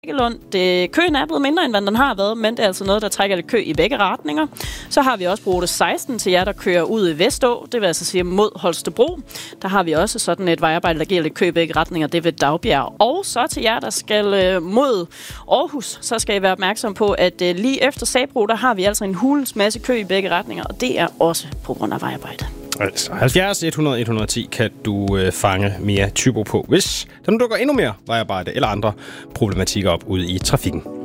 Køen er blevet mindre, end hvad den har været, men det er altså noget, der trækker det kø i begge retninger. Så har vi også rute 16 til jer, der kører ud i Vestå. Det vil altså sige mod Holstebro. Der har vi også sådan et vejarbejde, der giver lidt kø i begge retninger. Det er ved Dagbjerg. Og så til jer, der skal mod Aarhus, så skal I være opmærksom på, at lige efter Sabro, der har vi altså en hulens masse kø i begge retninger, og det er også på grund af vejarbejde. Altså 70 100 110 kan du fange mere typo på, hvis der nu dukker endnu mere vejarbejde eller andre problematikker op ude i trafikken.